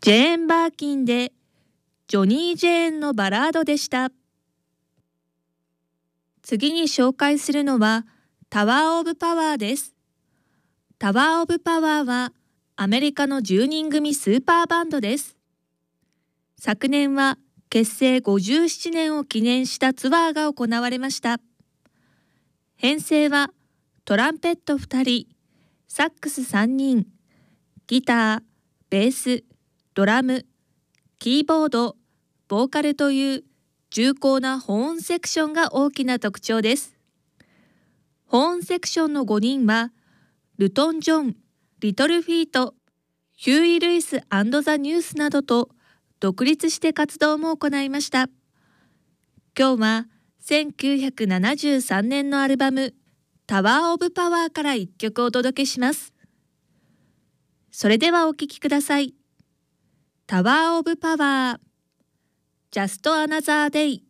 ジェーン・バーキンでジョニー・ジェーンのバラードでした。次に紹介するのはタワー・オブ・パワーです。タワー・オブ・パワーはアメリカの10人組スーパーバンドです。昨年は結成57年を記念したツアーが行われました。編成はトランペット2人、サックス3人、ギター、ベース、ドラム、キーボード、ボーカルという重厚なホーンセクションが大きな特徴です。ホーンセクションの5人はルトン・ジョン、リトル・フィート、ヒューイ・ルイス&ザ・ニュースなどと独立して活動も行いました。今日は1973年のアルバムタワー・オブ・パワーから1曲お届けします。それではお聴きください。タワー・オブ・パワー、Just Another Day。